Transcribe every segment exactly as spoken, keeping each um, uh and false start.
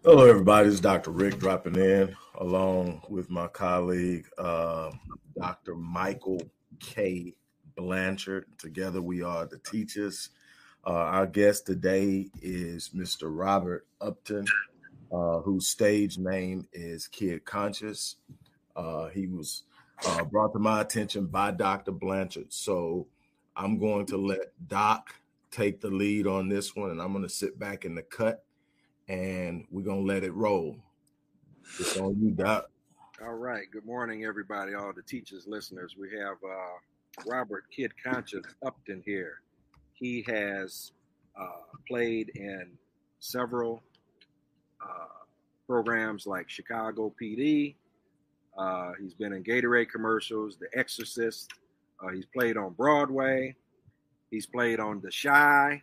Hello, everybody. This is Doctor Rick dropping in along with my colleague, uh, Doctor Michael K. Blanchard. Together, we are the teachers. Uh, our guest today is Mister Robert Upton, uh, whose stage name is Kid Conscious. Uh, he was uh, brought to my attention by Doctor Blanchard. So I'm going to let Doc take the lead on this one, and I'm going to sit back in the cut and we're going to let it roll. It's on you, Doc. All right. Good morning, everybody, all the teachers, listeners. We have uh, Robert Kid Conscious Upton here. He has uh, played in several uh, programs like Chicago P D. Uh, he's been in Gatorade commercials, The Exorcist. Uh, he's played on Broadway. He's played on The Chi.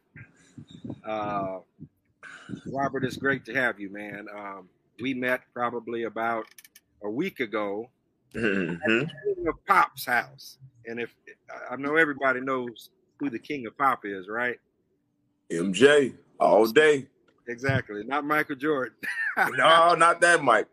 Uh, Robert, it's great to have you, man. Um, we met probably about a week ago mm-hmm. at the King of Pop's house. And if I know everybody knows who the King of Pop is, right? M J all day. Exactly. Not Michael Jordan. No, not that Mike.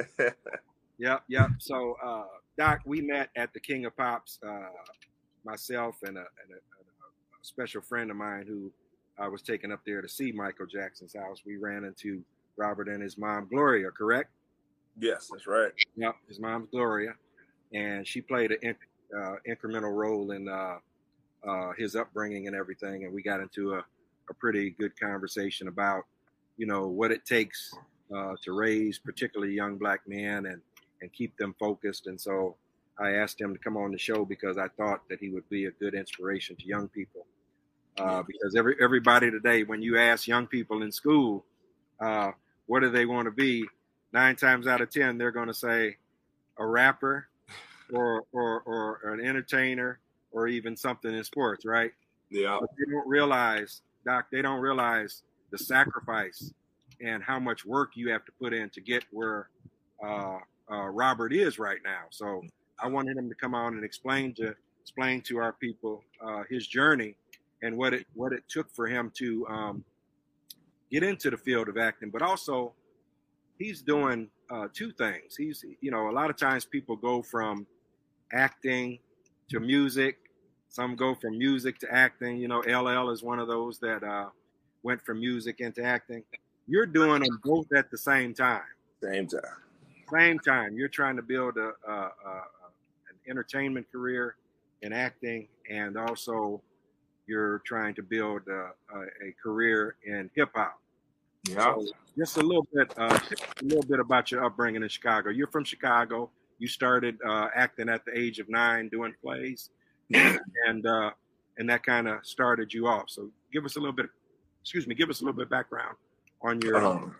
Yep, yep. So, uh, Doc, we met at the King of Pop's, uh, myself and, a, and a, a special friend of mine who I was taken up there to see Michael Jackson's house. We ran into Robert and his mom, Gloria, correct? Yes, that's right. Yep, his mom's Gloria, and she played an inc- uh, incremental role in uh, uh, his upbringing and everything. And we got into a, a pretty good conversation about, you know, what it takes uh, to raise particularly young black men and, and keep them focused. And so I asked him to come on the show because I thought that he would be a good inspiration to young people. Uh, because every everybody today, when you ask young people in school, uh, what do they want to be? Nine times out of ten, they're going to say a rapper or, or or an entertainer or even something in sports, right? Yeah. But they don't realize, Doc, they don't realize the sacrifice and how much work you have to put in to get where uh, uh, Robert is right now. So I wanted him to come on and explain to explain to our people uh, his journey and what it what it took for him to um, get into the field of acting, but also he's doing uh, two things. He's, you know, a lot of times people go from acting to music. Some go from music to acting. You know, L L is one of those that uh, went from music into acting. You're doing them both at the same time. Same time. Same time. You're trying to build a, a, a an entertainment career in acting, and also you're trying to build a, a, a career in hip hop. Yeah. So just a little bit, uh, a little bit about your upbringing in Chicago. You're from Chicago. You started uh, acting at the age of nine, doing plays, and uh, and that kind of started you off. So give us a little bit, excuse me, give us a little bit of background on your. Um,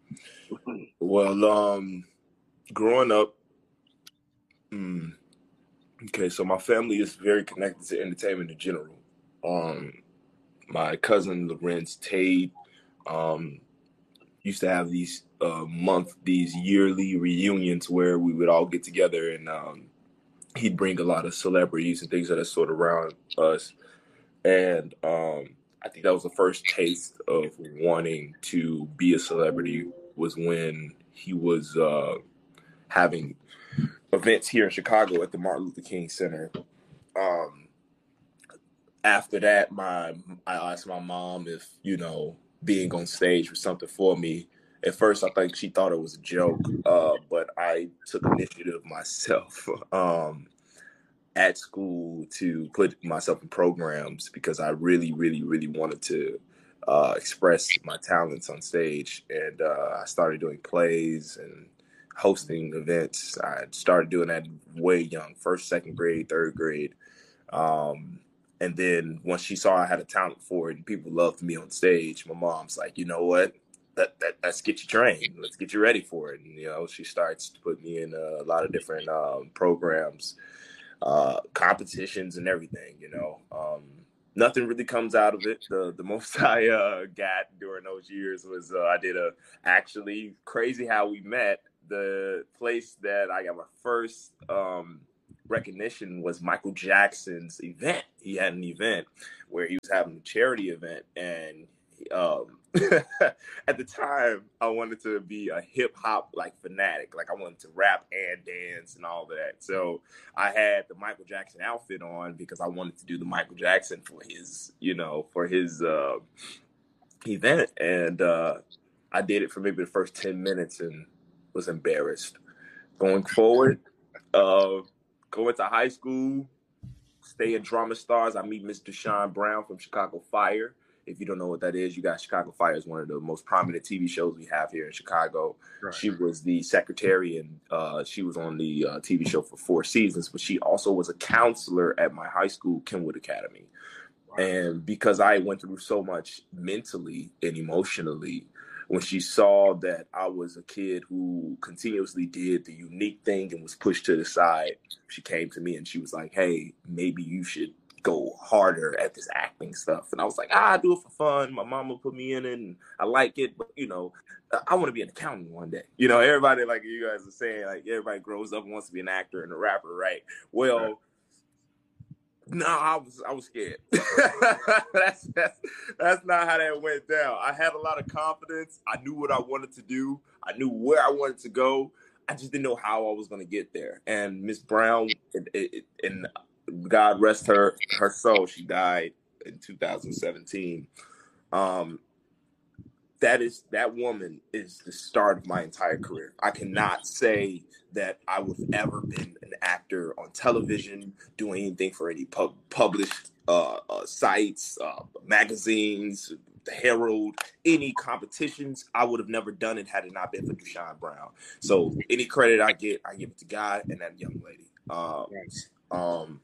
well, um, growing up, mm, okay, so my family is very connected to entertainment in general. Um, my cousin Lorenz Tate um, used to have these uh, month, these yearly reunions where we would all get together, and um, he'd bring a lot of celebrities and things of that sort around us. And um, I think that was the first taste of wanting to be a celebrity was when he was uh, having events here in Chicago at the Martin Luther King Center. Um, After that, my I asked my mom if, you know, being on stage was something for me. At first, I think she thought it was a joke, uh, but I took initiative myself um, at school to put myself in programs because I really, really, really wanted to uh, express my talents on stage. And uh, I started doing plays and hosting events. I started doing that way young, first, second grade, third grade. Um, And then once she saw I had a talent for it and people loved me on stage, my mom's like, you know what? That, that let's get you trained. Let's get you ready for it. And, you know, she starts to put me in a, a lot of different um, programs, uh, competitions and everything, you know. Um, nothing really comes out of it. The the most I uh, got during those years was uh, I did a actually crazy how we met. The place that I got my first um, recognition was Michael Jackson's event. He had an event where he was having a charity event, and um, at the time, I wanted to be a hip hop like fanatic. Like I wanted to rap and dance and all of that. So I had the Michael Jackson outfit on because I wanted to do the Michael Jackson for his, you know, for his uh, event. And uh, I did it for maybe the first ten minutes and was embarrassed. Going forward, uh, going to high school, stay at Drama Stars. I meet Miss Deshaun Brown from Chicago Fire. If you don't know what that is, you got Chicago Fire is one of the most prominent T V shows we have here in Chicago. Right. She was the secretary, and uh, she was on the uh, T V show for four seasons, but she also was a counselor at my high school, Kenwood Academy. Wow. And because I went through so much mentally and emotionally, when she saw that I was a kid who continuously did the unique thing and was pushed to the side, she came to me and she was like, hey, maybe you should go harder at this acting stuff. And I was like, ah, I do it for fun. My mama put me in it and I like it. But, you know, I want to be an accountant one day. You know, everybody, like you guys are saying, like everybody grows up and wants to be an actor and a rapper, right? Well, right. No, I was I was scared. that's, that's that's not how that went down. I had a lot of confidence. I knew what I wanted to do. I knew where I wanted to go. I just didn't know how I was going to get there. And Miss Brown, it, it, and God rest her her soul, she died in two thousand seventeen. Um, that is that woman is the start of my entire career. I cannot say that I would have ever been an actor on television, doing anything for any pub- published uh, uh, sites, uh, magazines, the Herald, any competitions. I would have never done it had it not been for Deshaun Brown. So any credit I get, I give it to God and that young lady. Um, um,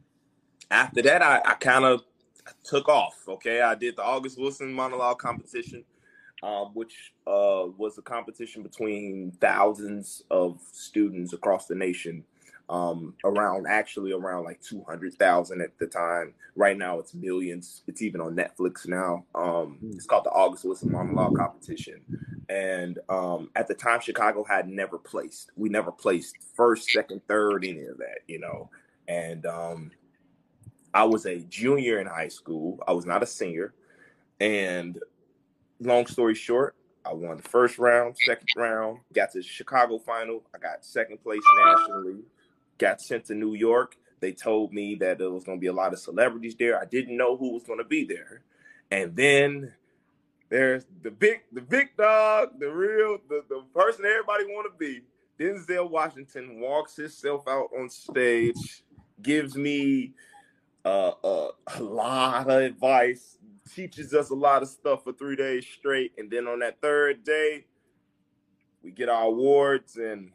after that, I, I kind of took off. Okay, I did the August Wilson monologue competition. Um, which uh, was a competition between thousands of students across the nation, um, around actually around like two hundred thousand at the time. Right now it's millions. It's even on Netflix now. Um, it's called the August Wilson Monologue Competition. And um, at the time, Chicago had never placed. We never placed first, second, third, any of that, you know. And um, I was a junior in high school. I was not a senior. And long story short, I won the first round, second round, got to the Chicago final. I got second place nationally, got sent to New York. They told me that there was going to be a lot of celebrities there. I didn't know who was going to be there. And then there's the big, the big dog, the real, the, the person everybody want to be. Denzel Washington walks himself out on stage, gives me uh, uh, a lot of advice, teaches us a lot of stuff for three days straight. And then on that third day, we get our awards and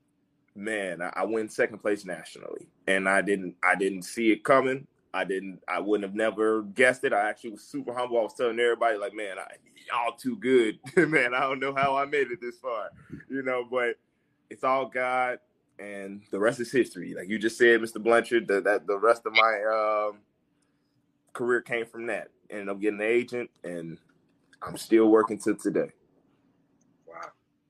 man, I, I win second place nationally. And I didn't, I didn't see it coming. I didn't, I wouldn't have never guessed it. I actually was super humble. I was telling everybody like, man, I, y'all too good, man. I don't know how I made it this far, you know, but it's all God and the rest is history. Like you just said, Mister Blanchard, that, that the rest of my um, career came from that. Ended up getting an agent, and I'm still working to today. Wow.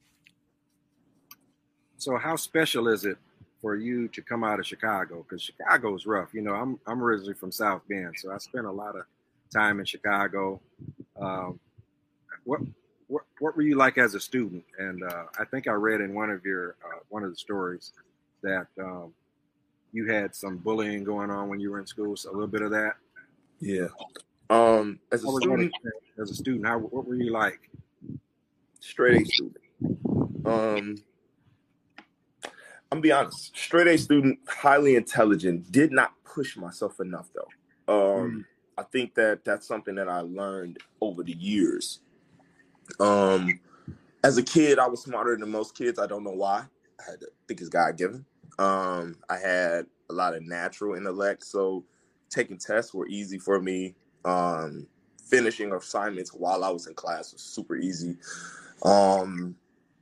So how special is it for you to come out of Chicago? Because Chicago is rough. You know, I'm I'm originally from South Bend, so I spent a lot of time in Chicago. Um, what what what were you like as a student? And uh, I think I read in one of your uh, one of the stories that um, you had some bullying going on when you were in school. So a little bit of that. Yeah. Um, as a student, as a student, how what were you like? Straight A student. Um, I'm gonna be honest. Straight A student, highly intelligent. Did not push myself enough though. Um, mm. I think that that's something that I learned over the years. Um, as a kid, I was smarter than most kids. I don't know why. I had to think it's God given. Um, I had a lot of natural intellect, so taking tests were easy for me. Um, finishing assignments while I was in class was super easy. Um,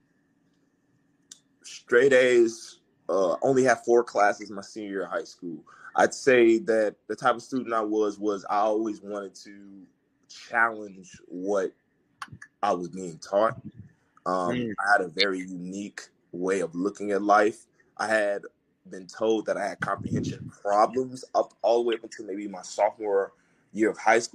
straight A's, uh, only had four classes my senior year of high school. I'd say that the type of student I was, was I always wanted to challenge what I was being taught. Um, mm. I had a very unique way of looking at life. I had been told that I had comprehension problems up all the way up until maybe my sophomore year of high school.